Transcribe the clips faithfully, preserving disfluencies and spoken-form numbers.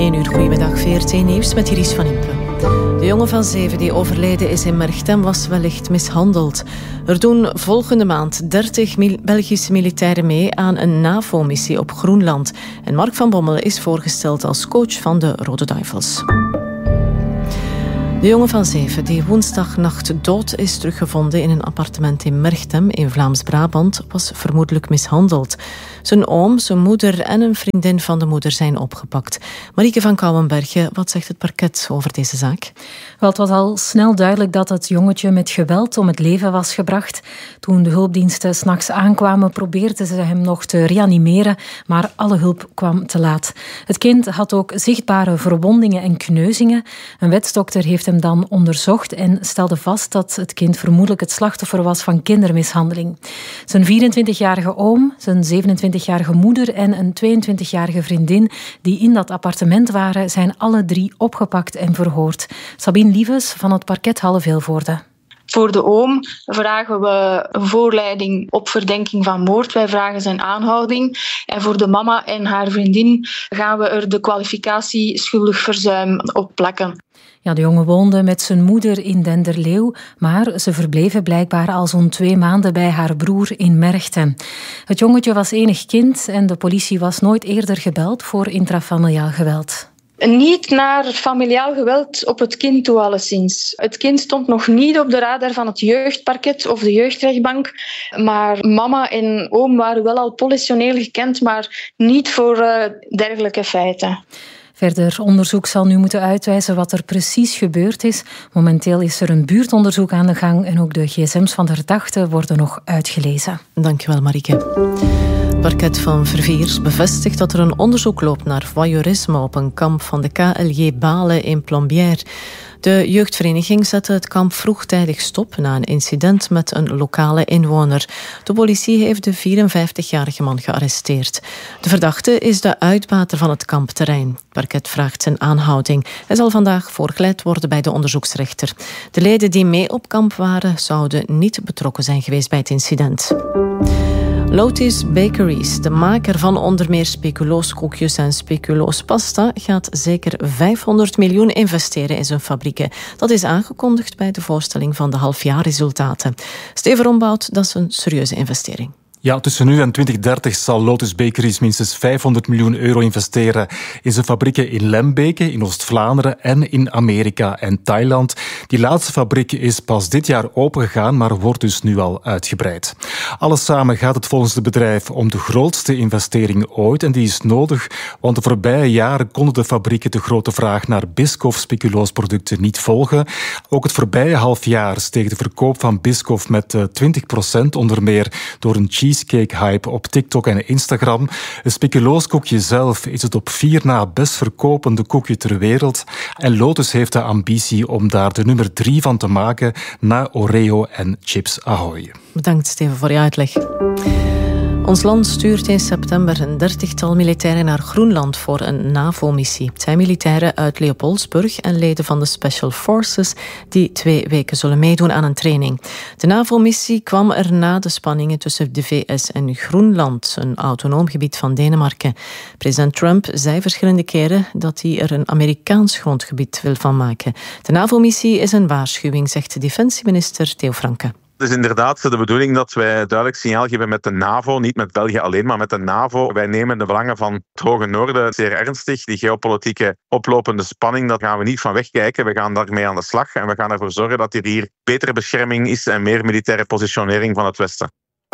één uur, goedemiddag, V R T Nieuws met Iris van Impe. De jongen van zeven die overleden is in Merchtem was wellicht mishandeld. Er doen volgende maand dertig mil- Belgische militairen mee aan een NAVO-missie op Groenland. En Mark van Bommel is voorgesteld als coach van de Rode Duivels. De jongen van zeven, die woensdagnacht dood is teruggevonden in een appartement in Merchtem in Vlaams-Brabant, was vermoedelijk mishandeld. Zijn oom, zijn moeder en een vriendin van de moeder zijn opgepakt. Marieke van Kouwenbergen, wat zegt het parket over deze zaak? Wel, het was al snel duidelijk dat het jongetje met geweld om het leven was gebracht. Toen de hulpdiensten 's nachts aankwamen, probeerden ze hem nog te reanimeren, maar alle hulp kwam te laat. Het kind had ook zichtbare verwondingen en kneuzingen. Een wetsdokter heeft hem dan onderzocht en stelde vast dat het kind vermoedelijk het slachtoffer was van kindermishandeling. Zijn vierentwintigjarige oom, zijn zevenentwintigjarige moeder en een tweeëntwintigjarige vriendin die in dat appartement waren, zijn alle drie opgepakt en verhoord. Sabine Lieves van het parket Halle-Vilvoorde. Voor de oom vragen we een voorleiding op verdenking van moord. Wij vragen zijn aanhouding. En voor de mama en haar vriendin gaan we er de kwalificatie schuldig verzuim op plakken. Ja, de jongen woonde met zijn moeder in Denderleeuw, maar ze verbleven blijkbaar al zo'n twee maanden bij haar broer in Merchtem. Het jongetje was enig kind en de politie was nooit eerder gebeld voor intrafamiliaal geweld. Niet naar familiaal geweld op het kind toe alleszins. Het kind stond nog niet op de radar van het jeugdparket of de jeugdrechtbank. Maar mama en oom waren wel al politioneel gekend, maar niet voor uh, dergelijke feiten. Verder onderzoek zal nu moeten uitwijzen wat er precies gebeurd is. Momenteel is er een buurtonderzoek aan de gang en ook de gsm's van de verdachte worden nog uitgelezen. Dankjewel, Marieke. Het parket van Verviers bevestigt dat er een onderzoek loopt naar voyeurisme op een kamp van de K L J Balen in Plombières. De jeugdvereniging zette het kamp vroegtijdig stop na een incident met een lokale inwoner. De politie heeft de vierenvijftigjarige man gearresteerd. De verdachte is de uitbater van het kampterrein. Het parket vraagt zijn aanhouding. Hij zal vandaag voorgeleid worden bij de onderzoeksrechter. De leden die mee op kamp waren, zouden niet betrokken zijn geweest bij het incident. Lotus Bakeries, de maker van onder meer speculoos koekjes en speculoos pasta, gaat zeker vijfhonderd miljoen investeren in zijn fabrieken. Dat is aangekondigd bij de voorstelling van de halfjaarresultaten. Steven Rombout, dat is een serieuze investering. Ja, tussen nu en twintig dertig zal Lotus Bakeries minstens vijfhonderd miljoen euro investeren in zijn fabrieken in Lembeke, in Oost-Vlaanderen en in Amerika en Thailand. Die laatste fabriek is pas dit jaar opengegaan, maar wordt dus nu al uitgebreid. Alles samen gaat het volgens het bedrijf om de grootste investering ooit en die is nodig, want de voorbije jaren konden de fabrieken de grote vraag naar Biscoff speculoosproducten niet volgen. Ook het voorbije half jaar steeg de verkoop van Biscoff met twintig procent, onder meer door een cheese cheesecake-hype op TikTok en Instagram. Het speculooskoekje zelf is het op vier na best verkopende koekje ter wereld. En Lotus heeft de ambitie om daar de nummer drie van te maken na Oreo en Chips Ahoy. Bedankt, Steven, voor je uitleg. Ons land stuurt in september een dertigtal militairen naar Groenland voor een NAVO-missie. Het zijn militairen uit Leopoldsburg en leden van de Special Forces die twee weken zullen meedoen aan een training. De NAVO-missie kwam er na de spanningen tussen de V S en Groenland, een autonoom gebied van Denemarken. President Trump zei verschillende keren dat hij er een Amerikaans grondgebied wil van maken. De NAVO-missie is een waarschuwing, zegt de defensieminister Theo Franke. Het is inderdaad de bedoeling dat wij duidelijk signaal geven met de NAVO, niet met België alleen, maar met de NAVO. Wij nemen de belangen van het Hoge Noorden zeer ernstig. Die geopolitieke oplopende spanning, daar gaan we niet van wegkijken. We gaan daarmee aan de slag en we gaan ervoor zorgen dat er hier betere bescherming is en meer militaire positionering van het Westen.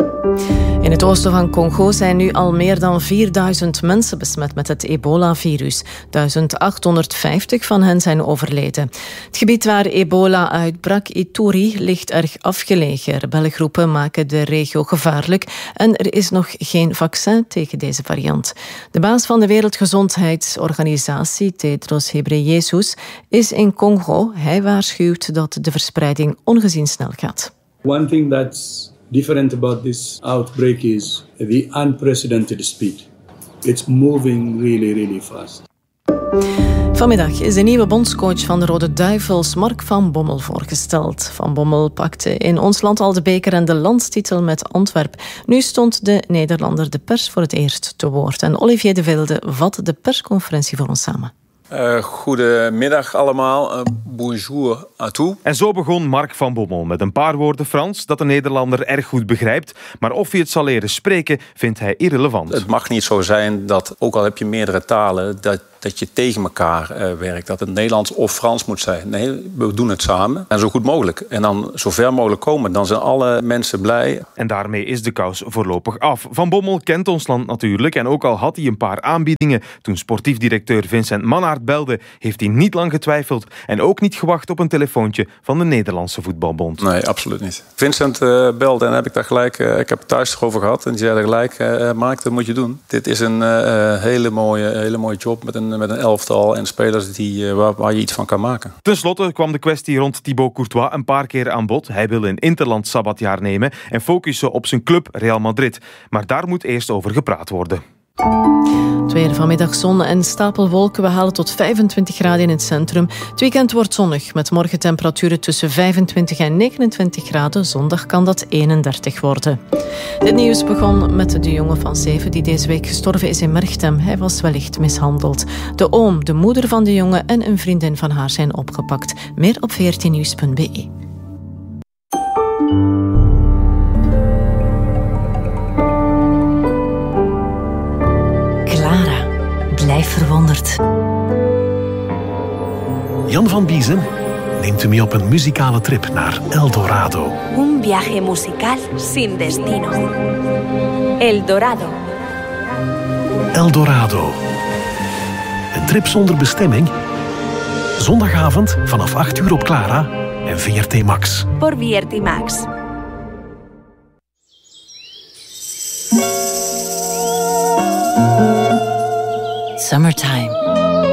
In het oosten van Congo zijn nu al meer dan vierduizend mensen besmet met het ebola-virus. achthonderdvijftig van hen zijn overleden. Het gebied waar ebola uitbrak, Ituri, ligt erg afgelegen. Rebellengroepen maken de regio gevaarlijk en er is nog geen vaccin tegen deze variant. De baas van de Wereldgezondheidsorganisatie, Tedros Ghebreyesus, is in Congo. Hij waarschuwt dat de verspreiding ongezien snel gaat. One thing that's different about this outbreak is the unprecedented speed. It's moving really, really fast. Vanmiddag is de nieuwe bondscoach van de Rode Duivels, Mark van Bommel, voorgesteld. Van Bommel pakte in ons land al de beker en de landstitel met Antwerp. Nu stond de Nederlander de pers voor het eerst te woord. En Olivier de Wilde vat de persconferentie voor ons samen. Uh, goedemiddag allemaal. Uh, bonjour à tous. En zo begon Mark van Bommel met een paar woorden Frans dat de Nederlander erg goed begrijpt. Maar of hij het zal leren spreken, vindt hij irrelevant. Het mag niet zo zijn dat, ook al heb je meerdere talen, dat, dat je tegen elkaar uh, werkt. Dat het Nederlands of Frans moet zijn. Nee, we doen het samen. En zo goed mogelijk. En dan zo ver mogelijk komen. Dan zijn alle mensen blij. En daarmee is de kous voorlopig af. Van Bommel kent ons land natuurlijk. En ook al had hij een paar aanbiedingen toen sportief directeur Vincent Mannaert belde, heeft hij niet lang getwijfeld en ook niet gewacht op een telefoontje van de Nederlandse Voetbalbond. Nee, absoluut niet. Vincent uh, belde en heb ik daar gelijk, uh, ik heb het thuis erover gehad en die zei er gelijk, uh, Mark, dat moet je doen. Dit is een uh, hele, mooie, hele mooie job met een, met een elftal en spelers die, uh, waar, waar je iets van kan maken. Ten slotte kwam de kwestie rond Thibaut Courtois een paar keer aan bod. Hij wil een interland sabbatjaar nemen en focussen op zijn club Real Madrid. Maar daar moet eerst over gepraat worden. Het weer vanmiddag zon en stapelwolken. We halen tot vijfentwintig graden in het centrum. Het weekend wordt zonnig, met morgen temperaturen tussen vijfentwintig en negenentwintig graden. Zondag kan dat eenendertig worden. Dit nieuws begon met de jongen van zeven die deze week gestorven is in Merchtem. Hij was wellicht mishandeld. De oom, de moeder van de jongen en een vriendin van haar zijn opgepakt. Meer op veertien nieuws punt b e. Blijf verwonderd. Jan van Biezen neemt u mee op een muzikale trip naar El Dorado. Un viaje musical sin destino. El Dorado. El Dorado. Een trip zonder bestemming. Zondagavond vanaf acht uur op Clara en V R T Max. Por V R T Max. Summertime.